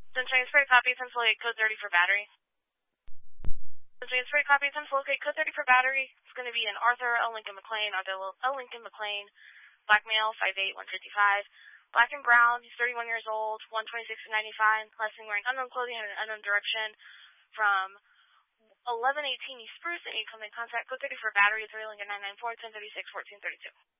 Centurion Spray, copy, 10 locate code 30 for battery. Centurion Spray, copy, 10 locate code 30 for battery. It's going to be an Arthur L. Lincoln McLean, black male, 5'8", 155. Black and brown, he's 31 years old, 126 to 95, last wearing unknown clothing and an unknown direction from 1118 East Spruce, and you come in contact code 30 for battery, 3 Lincoln 994, 1036, 1432.